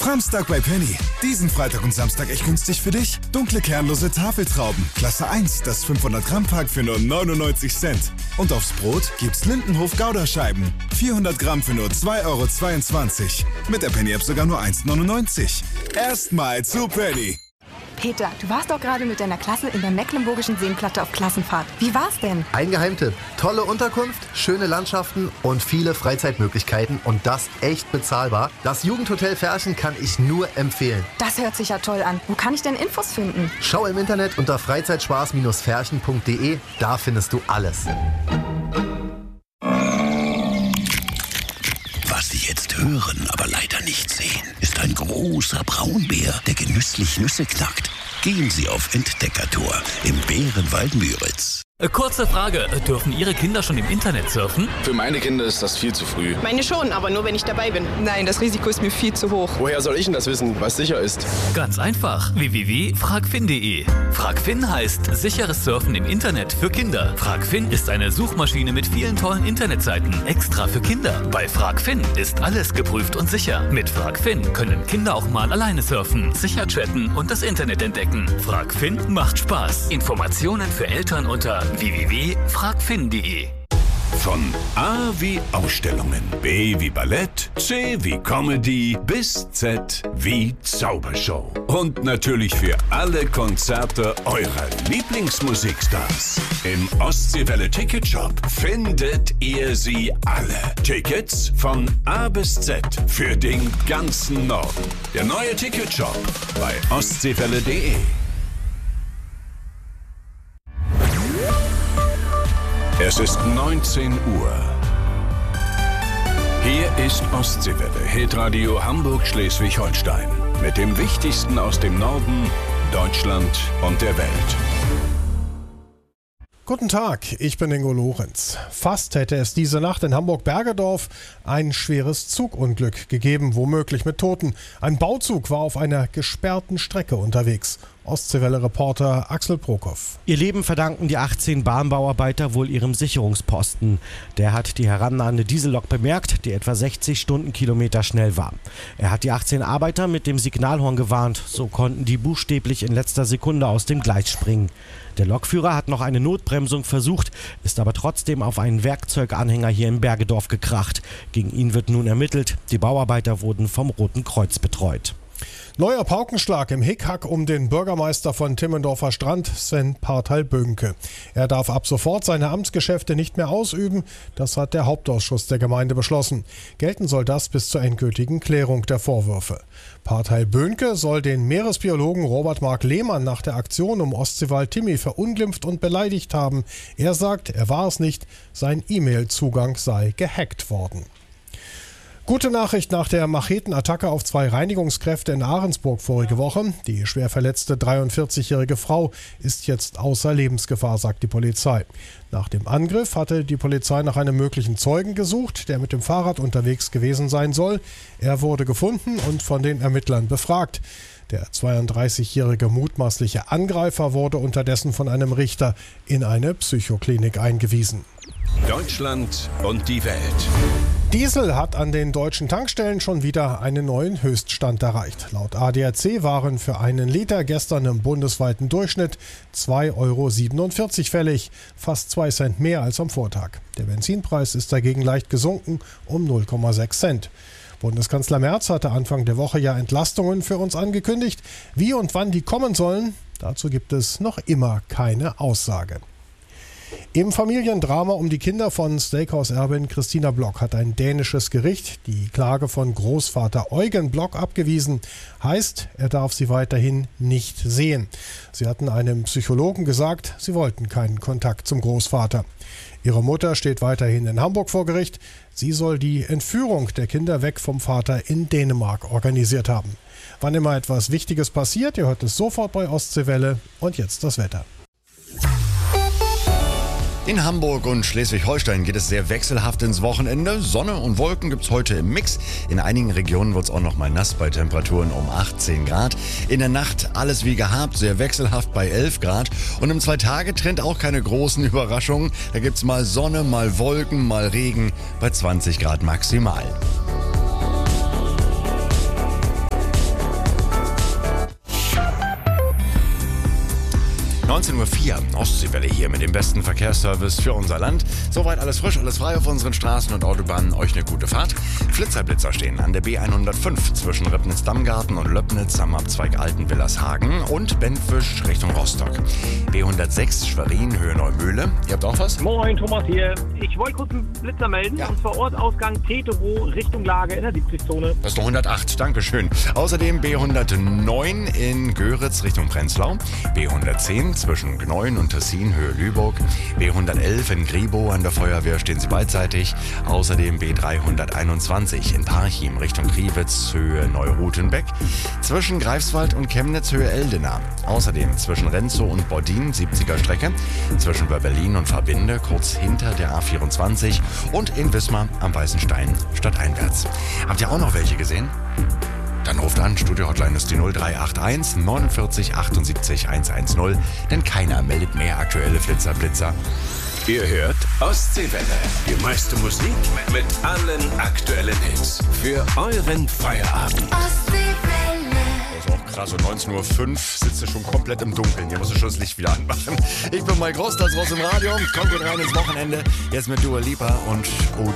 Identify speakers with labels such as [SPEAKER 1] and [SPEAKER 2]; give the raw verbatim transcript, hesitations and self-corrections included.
[SPEAKER 1] Framstag bei Penny. Diesen Freitag und Samstag echt günstig für dich. Dunkle kernlose Tafeltrauben. Klasse eins, das fünfhundert Gramm Pack für nur neunundneunzig Cent. Und aufs Brot gibt's Lindenhof Gouda-Scheiben. vierhundert Gramm für nur zwei Euro zweiundzwanzig. Mit der Penny-App sogar nur eins neunundneunzig. Erstmal zu Penny.
[SPEAKER 2] Peter, du warst doch gerade mit deiner Klasse in der Mecklenburgischen Seenplatte auf Klassenfahrt. Wie war's denn?
[SPEAKER 3] Ein Geheimtipp. Tolle Unterkunft, schöne Landschaften und viele Freizeitmöglichkeiten und das echt bezahlbar. Das Jugendhotel Ferchen kann ich nur empfehlen.
[SPEAKER 2] Das hört sich ja toll an. Wo kann ich denn Infos finden?
[SPEAKER 3] Schau im Internet unter freizeitspaß Ferchen punkt de. Da findest du alles.
[SPEAKER 4] Was Sie jetzt hören, aber leider nicht sehen, ist ein großer Braunbär, der genüsslich Nüsse knackt. Gehen Sie auf Entdeckertour im Bärenwald Müritz.
[SPEAKER 5] Kurze Frage, dürfen Ihre Kinder schon im Internet surfen?
[SPEAKER 6] Für meine Kinder ist das viel zu früh.
[SPEAKER 7] Meine schon, aber nur wenn ich dabei bin. Nein, das Risiko ist mir viel zu hoch.
[SPEAKER 6] Woher soll ich denn das wissen, was sicher ist?
[SPEAKER 5] Ganz einfach, w w w punkt fragfin punkt de. Fragfin heißt sicheres Surfen im Internet für Kinder. Fragfin ist eine Suchmaschine mit vielen tollen Internetseiten, extra für Kinder. Bei Fragfin ist alles geprüft und sicher. Mit Fragfin können Kinder auch mal alleine surfen, sicher chatten und das Internet entdecken. Fragfin macht Spaß. Informationen für Eltern unter w w w punkt fragfin punkt de.
[SPEAKER 4] Von A wie Ausstellungen, B wie Ballett, C wie Comedy bis Z wie Zaubershow. Und natürlich für alle Konzerte eurer Lieblingsmusikstars. Im Ostseewelle Ticketshop findet ihr sie alle. Tickets von A bis Z für den ganzen Norden. Der neue Ticketshop bei ostseewelle punkt de. Es ist neunzehn Uhr. Hier ist Ostseewelle, Hitradio Hamburg-Schleswig-Holstein. Mit dem Wichtigsten aus dem Norden, Deutschland und der Welt.
[SPEAKER 8] Guten Tag, ich bin Ingo Lorenz. Fast hätte es diese Nacht in Hamburg-Bergedorf ein schweres Zugunglück gegeben, womöglich mit Toten. Ein Bauzug war auf einer gesperrten Strecke unterwegs. Ostseewelle-Reporter Axel Prokop.
[SPEAKER 9] Ihr Leben verdanken die achtzehn Bahnbauarbeiter wohl ihrem Sicherungsposten. Der hat die herannahende Diesellok bemerkt, die etwa sechzig Stundenkilometer schnell war. Er hat die achtzehn Arbeiter mit dem Signalhorn gewarnt. So konnten die buchstäblich in letzter Sekunde aus dem Gleis springen. Der Lokführer hat noch eine Notbremsung versucht, ist aber trotzdem auf einen Werkzeuganhänger hier in Bergedorf gekracht. Gegen ihn wird nun ermittelt. Die Bauarbeiter wurden vom Roten Kreuz betreut.
[SPEAKER 8] Neuer Paukenschlag im Hickhack um den Bürgermeister von Timmendorfer Strand, Sven Parteil-Bönke. Er darf ab sofort seine Amtsgeschäfte nicht mehr ausüben. Das hat der Hauptausschuss der Gemeinde beschlossen. Gelten soll das bis zur endgültigen Klärung der Vorwürfe. Parteil-Bönke soll den Meeresbiologen Robert Mark Lehmann nach der Aktion um Ostseewald-Timmy verunglimpft und beleidigt haben. Er sagt, er war es nicht, sein E-Mail-Zugang sei gehackt worden. Gute Nachricht nach der Machetenattacke auf zwei Reinigungskräfte in Ahrensburg vorige Woche. Die schwer verletzte dreiundvierzigjährige Frau ist jetzt außer Lebensgefahr, sagt die Polizei. Nach dem Angriff hatte die Polizei nach einem möglichen Zeugen gesucht, der mit dem Fahrrad unterwegs gewesen sein soll. Er wurde gefunden und von den Ermittlern befragt. Der zweiunddreißigjährige mutmaßliche Angreifer wurde unterdessen von einem Richter in eine Psychoklinik eingewiesen.
[SPEAKER 4] Deutschland und die Welt.
[SPEAKER 8] Diesel hat an den deutschen Tankstellen schon wieder einen neuen Höchststand erreicht. Laut A D A C waren für einen Liter gestern im bundesweiten Durchschnitt zwei Euro siebenundvierzig fällig, fast zwei Cent mehr als am Vortag. Der Benzinpreis ist dagegen leicht gesunken um null Komma sechs Cent. Bundeskanzler Merz hatte Anfang der Woche ja Entlastungen für uns angekündigt. Wie und wann die kommen sollen, dazu gibt es noch immer keine Aussage. Im Familiendrama um die Kinder von Steakhouse-Erbin Christina Block hat ein dänisches Gericht die Klage von Großvater Eugen Block abgewiesen. Heißt, er darf sie weiterhin nicht sehen. Sie hatten einem Psychologen gesagt, sie wollten keinen Kontakt zum Großvater. Ihre Mutter steht weiterhin in Hamburg vor Gericht. Sie soll die Entführung der Kinder weg vom Vater in Dänemark organisiert haben. Wann immer etwas Wichtiges passiert, ihr hört es sofort bei Ostseewelle. Und jetzt das Wetter.
[SPEAKER 10] In Hamburg und Schleswig-Holstein geht es sehr wechselhaft ins Wochenende. Sonne und Wolken gibt es heute im Mix. In einigen Regionen wird es auch noch mal nass bei Temperaturen um achtzehn Grad. In der Nacht alles wie gehabt, sehr wechselhaft bei elf Grad. Und im Zwei-Tage-Trend auch keine großen Überraschungen. Da gibt es mal Sonne, mal Wolken, mal Regen bei zwanzig Grad maximal. neunzehn Uhr vier, Ostseewelle hier mit dem besten Verkehrsservice für unser Land. Soweit alles frisch, alles frei auf unseren Straßen und Autobahnen. Euch eine gute Fahrt. Flitzerblitzer stehen an der B hundertfünf zwischen Ribnitz-Dammgarten und Löbnitz am Abzweig Altenwillershagen und Bentwisch Richtung Rostock. B hundertsechs Schwerin, Höhe Neumühle. Ihr habt auch was?
[SPEAKER 11] Moin, Thomas hier. Ich wollte kurz einen Blitzer melden, ja. Und zwar Ortsausgang Tetero Richtung Lage in der siebzig-Zone.
[SPEAKER 10] Das ist der hundertacht, Dankeschön. Außerdem B hundertneun in Göritz Richtung Prenzlau, B hundertzehn zwischen Gneuen und Tessin, Höhe Lübeck, B hundertelf in Gribow an der Feuerwehr stehen sie beidseitig. Außerdem B dreihunderteinundzwanzig in Parchim Richtung Kriwitz, Höhe Neurutenbeck, zwischen Greifswald und Chemnitz, Höhe Eldena. Außerdem zwischen Renzow und Bordin, siebziger Strecke, zwischen Berlin und Verbinde, kurz hinter der A vierundzwanzig und in Wismar am Weißen Stein stadteinwärts. Habt ihr auch noch welche gesehen? Dann ruft an, Studio-Hotline ist die null drei acht eins neunundvierzig achtundsiebzig hundertzehn, denn keiner meldet mehr aktuelle Flitzer-Blitzer.
[SPEAKER 4] Ihr hört Ostseewelle, die meiste Musik mit allen aktuellen Hits für euren Feierabend.
[SPEAKER 10] Das ist auch krass, so neunzehn Uhr fünf sitzt du schon komplett im Dunkeln. Hier musst du schon das Licht wieder anmachen. Ich bin Mike Rost, das raus im Radio. Kommt gut rein ins Wochenende. Jetzt mit Dua Lipa und